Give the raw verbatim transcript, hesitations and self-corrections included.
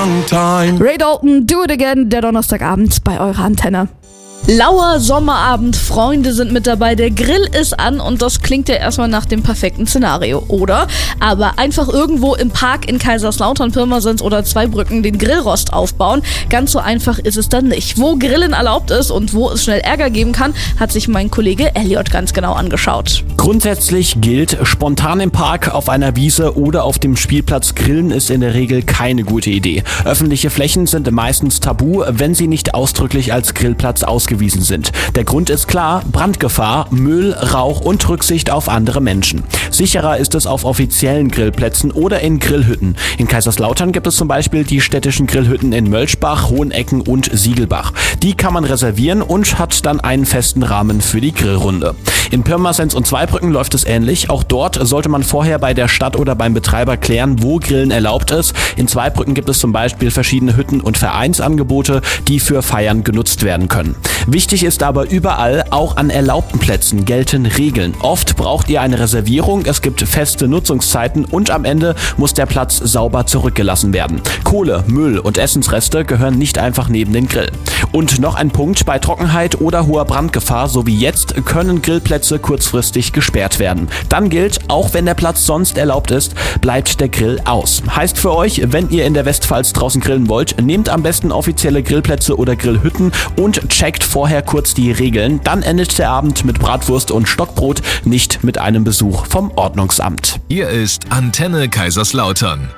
long time. Ray Dalton, Do It Again, der Donnerstagabend bei eurer Antenne. Lauer Sommerabend, Freunde sind mit dabei, der Grill ist an und das klingt ja erstmal nach dem perfekten Szenario, oder? Aber einfach irgendwo im Park in Kaiserslautern, Pirmasens oder Zweibrücken den Grillrost aufbauen, ganz so einfach ist es dann nicht. Wo Grillen erlaubt ist und wo es schnell Ärger geben kann, hat sich mein Kollege Elliot ganz genau angeschaut. Grundsätzlich gilt, spontan im Park, auf einer Wiese oder auf dem Spielplatz grillen ist in der Regel keine gute Idee. Öffentliche Flächen sind meistens tabu, wenn sie nicht ausdrücklich als Grillplatz ausgewiesen sind. Der Grund ist klar: Brandgefahr, Müll, Rauch und Rücksicht auf andere Menschen. Sicherer ist es auf offiziellen Grillplätzen oder in Grillhütten. In Kaiserslautern gibt es zum Beispiel die städtischen Grillhütten in Mölschbach, Hohenecken und Siegelbach. Die kann man reservieren und hat dann einen festen Rahmen für die Grillrunde. In Pirmasens und Zweibrücken läuft es ähnlich. Auch dort sollte man vorher bei der Stadt oder beim Betreiber klären, wo Grillen erlaubt ist. In Zweibrücken gibt es zum Beispiel verschiedene Hütten- und Vereinsangebote, die für Feiern genutzt werden können. Wichtig ist aber überall, auch an erlaubten Plätzen gelten Regeln. Oft braucht ihr eine Reservierung, es gibt feste Nutzungszeiten und am Ende muss der Platz sauber zurückgelassen werden. Kohle, Müll und Essensreste gehören nicht einfach neben den Grill. Und noch ein Punkt: Bei Trockenheit oder hoher Brandgefahr, so wie jetzt, können Grillplätze kurzfristig gesperrt werden. Dann gilt, auch wenn der Platz sonst erlaubt ist, bleibt der Grill aus. Heißt für euch, wenn ihr in der Westpfalz draußen grillen wollt, nehmt am besten offizielle Grillplätze oder Grillhütten und checkt vorher kurz die Regeln. Dann endet der Abend mit Bratwurst und Stockbrot, nicht mit einem Besuch vom Ordnungsamt. Hier ist Antenne Kaiserslautern.